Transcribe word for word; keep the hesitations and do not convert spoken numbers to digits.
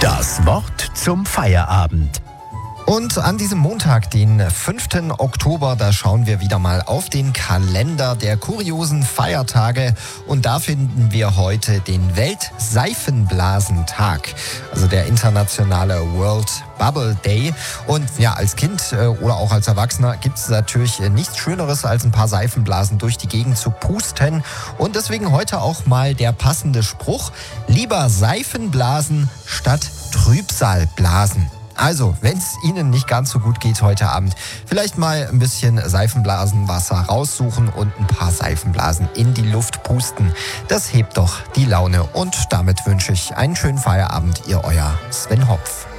Das Wort zum Feierabend. Und an diesem Montag, den fünften Oktober, da schauen wir wieder mal auf den Kalender der kuriosen Feiertage. Und da finden wir heute den Weltseifenblasentag, also der internationale World Bubble Day. Und ja, als Kind äh, oder auch als Erwachsener gibt es natürlich äh, nichts Schöneres, als ein paar Seifenblasen durch die Gegend zu pusten. Und deswegen heute auch mal der passende Spruch: Lieber Seifenblasen statt Trübsalblasen. Also, wenn es Ihnen nicht ganz so gut geht heute Abend, vielleicht mal ein bisschen Seifenblasenwasser raussuchen und ein paar Seifenblasen in die Luft pusten. Das hebt doch die Laune. Und damit wünsche ich einen schönen Feierabend, Ihr euer Sven Hopf.